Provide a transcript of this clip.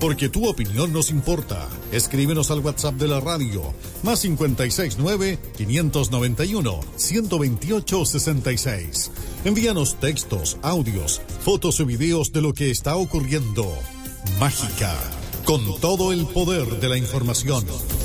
porque tu opinión nos importa. Escríbenos al WhatsApp de la radio, más 569-591-128-66. Envíanos textos, audios, fotos y videos de lo que está ocurriendo. Mágica, con todo el poder de la información.